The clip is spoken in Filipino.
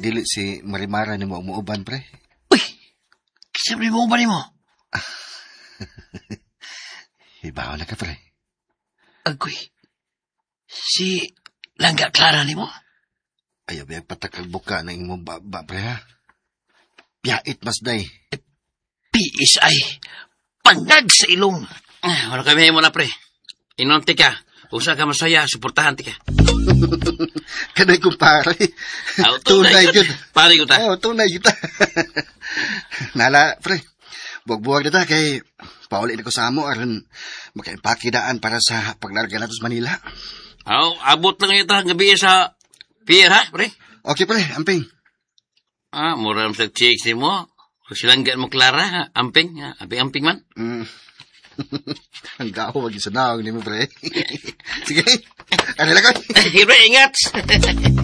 dili si Marimara ni mo umuuban, pre. Uy! Sabi mo ba ni mo? Ibaw na ka, pre. Agoy. Si Langga Clara ni mo? Ayaw biyag patakal buka ng imong baba, pre, ha? Piyait mas day. PSI. Pangag sa ilong. Wala kami mo na, pre. Inonti ka. Kung saan ka masaya, suportahan ti ka. Kanay kumpare. Tunay yun. Pari ko ta. Oo, tunay yun ta. Nala, pre. Buwag-buwag na ta kay pauli na ko sa amo aron makaimpakidaan para sa paglarga nato sa Manila. Abot lang ito gabi sa pier, ha, pre? Okay, pre. Amping. Muram sa chicks ni mo. Kung silang gan mo, Clara, ha? Amping, ha? Amping man. Ang gaho, wag isa na. Hindi mo, pre. Sige. Ano lang ko? Pre, ingat!